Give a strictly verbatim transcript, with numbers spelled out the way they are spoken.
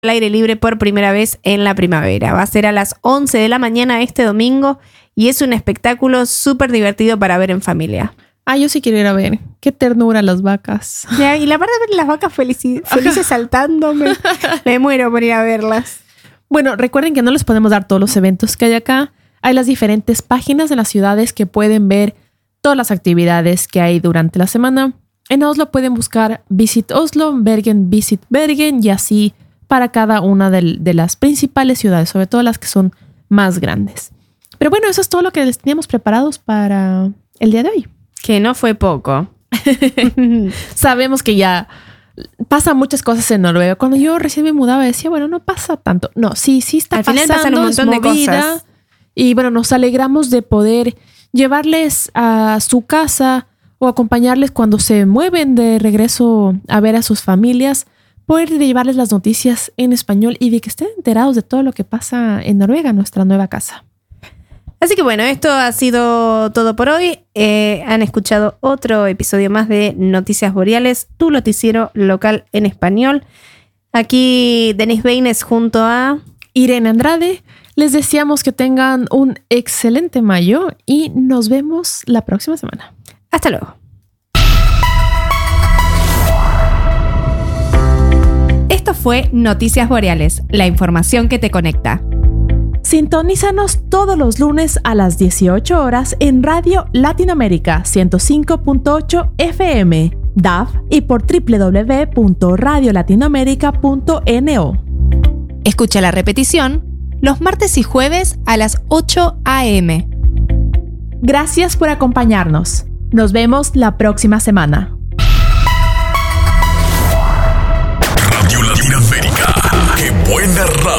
al aire libre por primera vez en la primavera. Va a ser a las once de la mañana este domingo y es un espectáculo súper divertido para ver en familia. Ah, yo sí quiero ir a ver. Qué ternura las vacas. Ya, y la parte de ver las vacas felici- felices saltándome, me muero por ir a verlas. Bueno, recuerden que no les podemos dar todos los eventos que hay acá. Hay las diferentes páginas de las ciudades que pueden ver todas las actividades que hay durante la semana. En Oslo pueden buscar Visit Oslo, Bergen Visit Bergen y así para cada una de, de las principales ciudades, sobre todo las que son más grandes. Pero bueno, eso es todo lo que les teníamos preparados para el día de hoy. Que no fue poco. Sabemos que ya pasan muchas cosas en Noruega. Cuando yo recién me mudaba decía, bueno, no pasa tanto. No, sí, sí está Al pasando. final pasan un montón es de movida. cosas. Y bueno, nos alegramos de poder llevarles a su casa o acompañarles cuando se mueven de regreso a ver a sus familias, poder llevarles las noticias en español y de que estén enterados de todo lo que pasa en Noruega, nuestra nueva casa. Así que bueno, esto ha sido todo por hoy. Eh, han escuchado otro episodio más de Noticias Boreales, tu noticiero local en español. Aquí Denis Beines junto a Irene Andrade. Les deseamos que tengan un excelente mayo y nos vemos la próxima semana. Hasta luego. Esto fue Noticias Boreales, la información que te conecta. Sintonízanos todos los lunes a las dieciocho horas en Radio Latinoamérica ciento cinco punto ocho F M, D A B y por doble u doble u doble u punto radio latinoamérica punto no. Escucha la repetición los martes y jueves a las ocho a eme. Gracias por acompañarnos. Nos vemos la próxima semana. Radio Latinoamérica. ¡Qué buena radio!